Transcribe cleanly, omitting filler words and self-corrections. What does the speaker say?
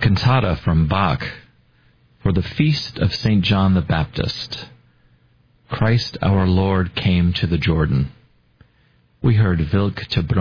cantata from Bach for the feast of St. John the Baptist. Christ our Lord came to the Jordan. We heard Wilk te